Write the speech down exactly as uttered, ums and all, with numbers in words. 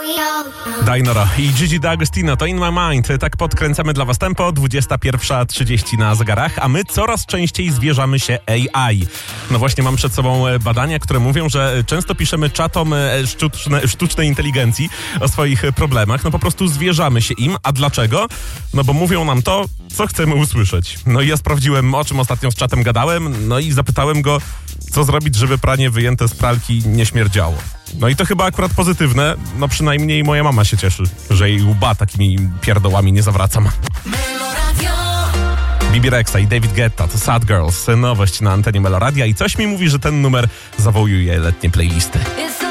Dainora i Gigi D'Agostino to In My Mind. Tak podkręcamy dla was tempo. dwudziesta pierwsza trzydzieści na zegarach, a my coraz częściej zwierzamy się A I. No właśnie, mam przed sobą badania, które mówią, że często piszemy czatom sztuczne, sztucznej inteligencji o swoich problemach. No po prostu zwierzamy się im. A dlaczego? No bo mówią nam to, co chcemy usłyszeć. No i ja sprawdziłem, o czym ostatnio z czatem gadałem, no i zapytałem go, co zrobić, żeby pranie wyjęte z pralki nie śmierdziało. No i to chyba akurat pozytywne, no przynajmniej moja mama się cieszy, że jej łba takimi pierdołami nie zawracam. Bibi Rexa i David Guetta to Sad Girls, nowość na antenie Meloradia i coś mi mówi, że ten numer zawołuje letnie playlisty.